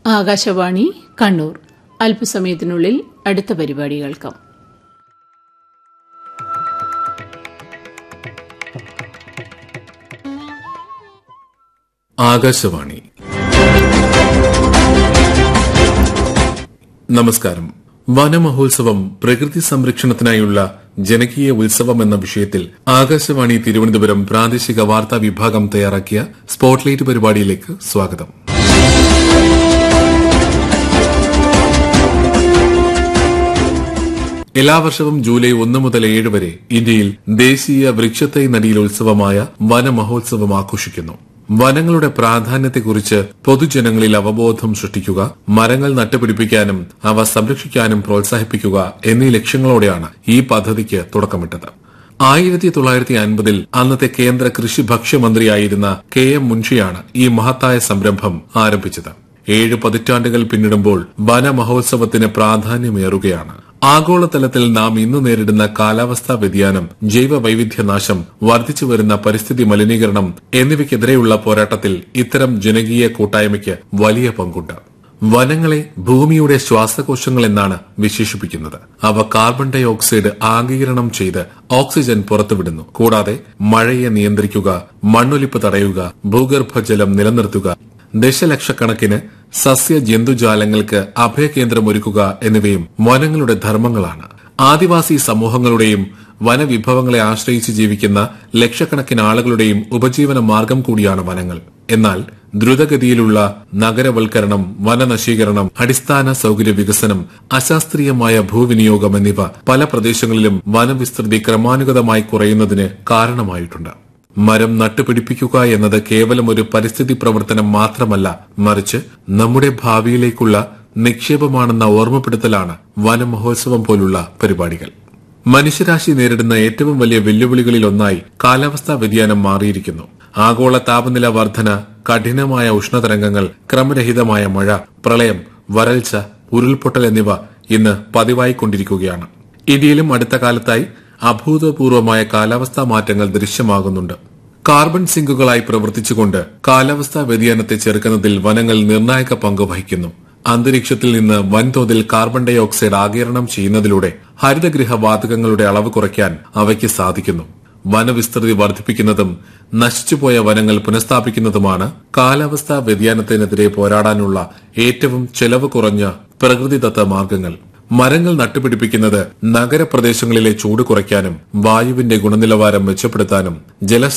ആകാശവാണി കണ്ണൂർ. അല്പസമയത്തിനുള്ളിൽ അടുത്ത പരിപാടി കേൾക്കാം. ആകാശവാണി. നമസ്കാരം. വനമഹോത്സവം പ്രകൃതി സംരക്ഷണത്തിനായുള്ള ജനകീയ ഉത്സവം എന്ന വിഷയത്തിൽ ആകാശവാണി തിരുവനന്തപുരം പ്രാദേശിക വാർത്താ വിഭാഗം തയ്യാറാക്കിയ സ്പോട്ട്ലൈറ്റ് പരിപാടിയിലേക്ക് സ്വാഗതം. എല്ലാ വർഷവും ജൂലൈ 1 മുതൽ 7 വരെ ഇന്ത്യയിൽ ദേശീയ വൃക്ഷത്തൈ നടീലോത്സവമായ വനമഹോത്സവം ആഘോഷിക്കുന്നു. വനങ്ങളുടെ പ്രാധാന്യത്തെക്കുറിച്ച് പൊതുജനങ്ങളിൽ അവബോധം സൃഷ്ടിക്കുക, മരങ്ങൾ നട്ടുപിടിപ്പിക്കാനും അവ സംരക്ഷിക്കാനും പ്രോത്സാഹിപ്പിക്കുക എന്നീ ലക്ഷ്യങ്ങളോടെയാണ് ഈ പദ്ധതിക്ക് തുടക്കമിട്ടത്. 1950-ൽ അന്നത്തെ കേന്ദ്ര കൃഷി ഭക്ഷ്യമന്ത്രിയായിരുന്ന KM മുൻഷിയാണ് ഈ മഹത്തായ സംരംഭം ആരംഭിച്ചത്. 7 പതിറ്റാണ്ടുകൾ പിന്നിടുമ്പോൾ വനമഹോത്സവത്തിന് പ്രാധാന്യമേറുകയാണ്. ആഗോളതലത്തിൽ നാം ഇന്ന് നേരിടുന്ന കാലാവസ്ഥാ വ്യതിയാനം, ജൈവ വൈവിധ്യനാശം, വർദ്ധിച്ചുവരുന്ന പരിസ്ഥിതി മലിനീകരണം എന്നിവയ്ക്കെതിരെയുള്ള പോരാട്ടത്തിൽ ഇത്തരം ജനകീയ കൂട്ടായ്മയ്ക്ക് വലിയ പങ്കുണ്ട്. വനങ്ങളെ ഭൂമിയുടെ ശ്വാസകോശങ്ങൾ എന്നാണ് വിശേഷിപ്പിക്കുന്നത്. അവ കാർബൺ ഡൈ ഓക്സൈഡ് ആഗിരണം ചെയ്ത് ഓക്സിജൻ പുറത്തുവിടുന്നു. കൂടാതെ മഴയെ നിയന്ത്രിക്കുക, മണ്ണൊലിപ്പ് തടയുക, ഭൂഗർഭജലം നിലനിർത്തുക, ദശലക്ഷക്കണക്കിന് സസ്യ ജന്തുജാലങ്ങൾക്ക് അഭയകേന്ദ്രമൊരുക്കുക എന്നിവയും വനങ്ങളുടെ ധർമ്മങ്ങളാണ്. ആദിവാസി സമൂഹങ്ങളുടെയും വനവിഭവങ്ങളെ ആശ്രയിച്ച് ജീവിക്കുന്ന ലക്ഷക്കണക്കിന് ആളുകളുടെയും ഉപജീവന മാർഗം കൂടിയാണ് വനങ്ങൾ. എന്നാൽ ദ്രുതഗതിയിലുള്ള നഗരവൽക്കരണം, വനനശീകരണം, അടിസ്ഥാന സൌകര്യ വികസനം, അശാസ്ത്രീയമായ ഭൂവിനിയോഗം എന്നിവ പല പ്രദേശങ്ങളിലും വനവിസ്തൃതി ക്രമാനുഗതമായി കുറയുന്നതിന് കാരണമായിട്ടുണ്ട്. മരം നട്ടുപിടിപ്പിക്കുക എന്നത് കേവലം ഒരു പരിസ്ഥിതി പ്രവർത്തനം മാത്രമല്ല, മറിച്ച് നമ്മുടെ ഭാവിയിലേക്കുള്ള നിക്ഷേപമാണെന്ന ഓർമ്മപ്പെടുത്തലാണ് വനമഹോത്സവം പോലുള്ള പരിപാടികൾ. മനുഷ്യരാശി നേരിടുന്ന ഏറ്റവും വലിയ വെല്ലുവിളികളിലൊന്നായി കാലാവസ്ഥാ വ്യതിയാനം മാറിയിരിക്കുന്നു. ആഗോള താപനില വർധന, കഠിനമായ ഉഷ്ണതരംഗങ്ങൾ, ക്രമരഹിതമായ മഴ, പ്രളയം, വരൾച്ച, ഉരുൾപൊട്ടൽ എന്നിവ ഇന്ന് പതിവായിക്കൊണ്ടിരിക്കുകയാണ്. ഇന്ത്യയിലും അടുത്ത കാലത്തായി അഭൂതപൂർവമായ കാലാവസ്ഥാ മാറ്റങ്ങൾ ദൃശ്യമാകുന്നുണ്ട്. കാർബൺ സിങ്കുകളായി പ്രവർത്തിച്ചുകൊണ്ട് കാലാവസ്ഥാ വ്യതിയാനത്തെ ചെറുക്കുന്നതിൽ വനങ്ങൾ നിർണായക പങ്ക് വഹിക്കുന്നു. അന്തരീക്ഷത്തിൽ നിന്ന് വൻതോതിൽ കാർബൺ ഡൈ ഓക്സൈഡ് ആഗിരണം ചെയ്യുന്നതിലൂടെ ഹരിതഗൃഹ വാതകങ്ങളുടെ അളവ് കുറയ്ക്കാൻ അവയ്ക്ക് സാധിക്കുന്നു. വനവിസ്തൃതി വർദ്ധിപ്പിക്കുന്നതും നശിച്ചുപോയ വനങ്ങൾ പുനഃസ്ഥാപിക്കുന്നതുമാണ് കാലാവസ്ഥാ വ്യതിയാനത്തിനെതിരെ പോരാടാനുള്ള ഏറ്റവും ചെലവ് കുറഞ്ഞ പ്രകൃതിദത്ത മാർഗങ്ങൾ. മരങ്ങൾ നട്ടുപിടിപ്പിക്കുന്നത് നഗരപ്രദേശങ്ങളിലെ ചൂട് കുറയ്ക്കാനും വായുവിന്റെ ഗുണനിലവാരം മെച്ചപ്പെടുത്താനും ജല